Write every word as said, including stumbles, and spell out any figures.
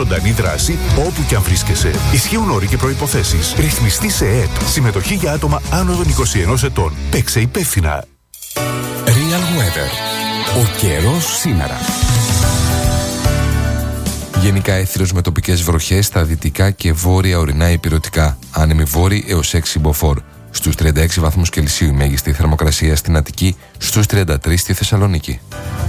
Ζωντανή δράση όπου και αν βρίσκεσαι. Ισχύουν όροι και προϋποθέσεις. Ρυθμιστή σε ΕΕΠ. Συμμετοχή για άτομα άνω των είκοσι ενός ετών. Παίξε υπεύθυνα. Real Weather. Ο καιρός σήμερα. Γενικά έθριος με τοπικές βροχές στα δυτικά και βόρεια ορεινά ηπειρωτικά. Άνεμη βόρη έως έξι μποφόρ. Στους τριάντα έξι βαθμούς Κελσίου η μέγιστη θερμοκρασία στην Αττική, στους τριάντα τρεις στη Θεσσαλονίκη.